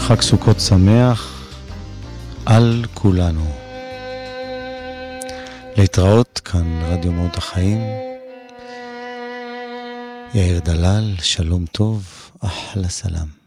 חג סוכות שמח על כולנו. להתראות, כאן רדיו מהות החיים. יאיר דלל, שלום טוב, אחלה סלם.